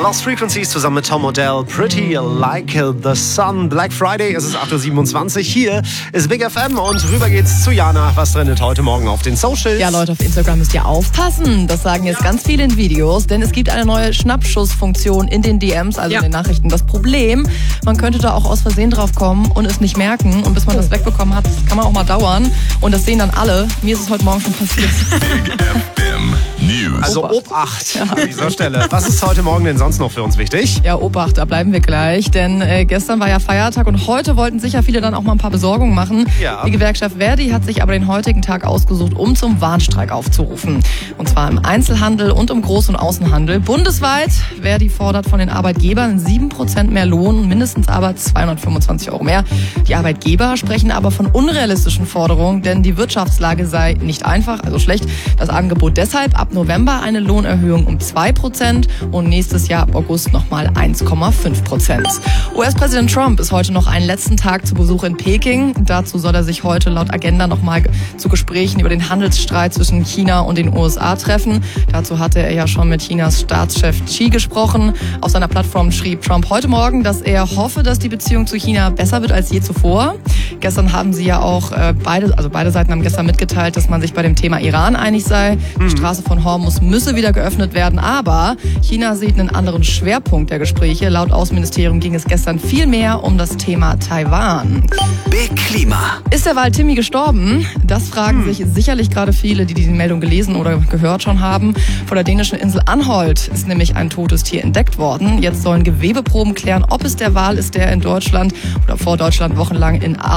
Lost Frequencies zusammen mit Tom Odell, Pretty Like the Sun. Black Friday, es ist 8.27 Uhr. Hier ist Big FM und rüber geht's zu Jana. Was trendet heute Morgen auf den Socials? Ja, Leute, auf Instagram müsst ihr aufpassen. Das sagen jetzt ganz viele in Videos, denn es gibt eine neue Schnappschussfunktion in den DMs, also in den Nachrichten. Das Problem, man könnte da auch aus Versehen drauf kommen und es nicht merken. Und bis man das wegbekommen hat, das kann man auch mal dauern. Und das sehen dann alle. Mir ist es heute Morgen schon passiert. Big FM News. Also Obacht an dieser Stelle. Was ist heute Morgen denn sonst noch für uns wichtig? Ja, Obacht, da bleiben wir gleich, denn gestern war ja Feiertag und heute wollten sicher viele dann auch mal ein paar Besorgungen machen. Ja. Die Gewerkschaft Verdi hat sich aber den heutigen Tag ausgesucht, um zum Warnstreik aufzurufen. Und zwar im Einzelhandel und im Groß- und Außenhandel. Bundesweit, Verdi fordert von den Arbeitgebern 7% mehr Lohn, mindestens aber 225 € mehr. Die Arbeitgeber sprechen aber von unrealistischen Forderungen, denn die Wirtschaftslage sei nicht einfach, also schlecht. Das Angebot deshalb ab November eine Lohnerhöhung um 2% und nächstes Jahr ab August nochmal 1,5%. US-Präsident Trump ist heute noch einen letzten Tag zu Besuch in Peking. Dazu soll er sich heute laut Agenda nochmal zu Gesprächen über den Handelsstreit zwischen China und den USA treffen. Dazu hatte er ja schon mit Chinas Staatschef Xi gesprochen. Auf seiner Plattform schrieb Trump heute Morgen, dass er hoffe, dass die Beziehung zu China besser wird als je zuvor. Gestern haben sie ja auch beide Seiten haben gestern mitgeteilt, dass man sich bei dem Thema Iran einig sei. Die Straße von Hormuz müsse wieder geöffnet werden, aber China sieht einen anderen Schwerpunkt der Gespräche. Laut Außenministerium ging es gestern viel mehr um das Thema Taiwan. Big Klima. Ist der Wal Timmy gestorben? Das fragen sich sicherlich gerade viele, die diese Meldung gelesen oder gehört schon haben. Vor der dänischen Insel Anholt ist nämlich ein totes Tier entdeckt worden. Jetzt sollen Gewebeproben klären, ob es der Wal ist, der in Deutschland oder vor Deutschland wochenlang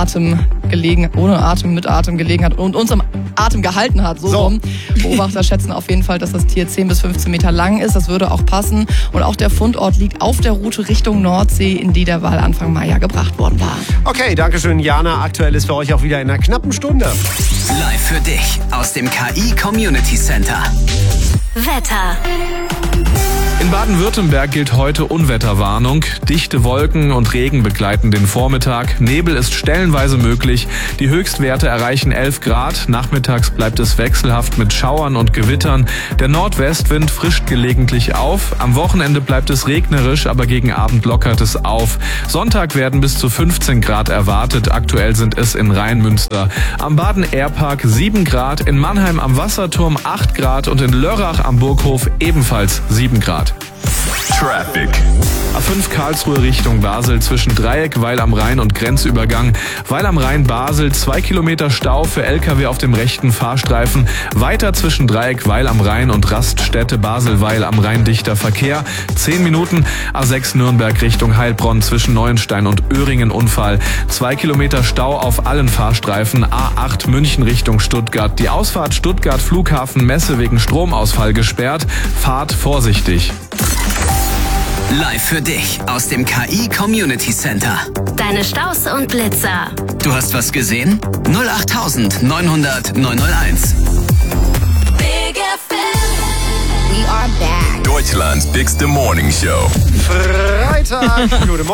ohne Atem, mit Atem gelegen hat und uns am Atem gehalten hat. So rum. Beobachter schätzen auf jeden Fall, dass das Tier 10 bis 15 Meter lang ist. Das würde auch passen. Und auch der Fundort liegt auf der Route Richtung Nordsee, in die der Wal Anfang Mai ja gebracht worden war. Okay, danke schön, Jana. Aktuell ist für euch auch wieder in einer knappen Stunde. Live für dich aus dem KI Community Center. Wetter. In Baden-Württemberg gilt heute Unwetterwarnung. Dichte Wolken und Regen begleiten den Vormittag. Nebel ist stellenweise möglich. Die Höchstwerte erreichen 11 Grad. Nachmittags bleibt es wechselhaft mit Schauern und Gewittern. Der Nordwestwind frischt gelegentlich auf. Am Wochenende bleibt es regnerisch, aber gegen Abend lockert es auf. Sonntag werden bis zu 15 Grad erwartet. Aktuell sind es in Rheinmünster. Am Baden-Airpark 7 Grad, in Mannheim am Wasserturm 8 Grad und in Lörrach am Burghof ebenfalls 7 Grad. Traffic. A5 Karlsruhe Richtung Basel zwischen Dreieck, Weil am Rhein und Grenzübergang. Weil am Rhein Basel 2 Kilometer Stau für LKW auf dem rechten Fahrstreifen. Weiter zwischen Dreieck, Weil am Rhein und Raststätte Basel, Weil am Rhein dichter Verkehr. 10 Minuten. A6 Nürnberg Richtung Heilbronn zwischen Neuenstein und Öhringen Unfall. 2 Kilometer Stau auf allen Fahrstreifen. A8 München Richtung Stuttgart. Die Ausfahrt Stuttgart Flughafen Messe wegen Stromausfall gesperrt. Fahrt vorsichtig. Live für dich aus dem KI Community Center. Deine Staus und Blitzer. Du hast was gesehen? 08900 901. Big FM. We are back. Deutschlands bigste Morning Show. Freitag. Guten Morgen.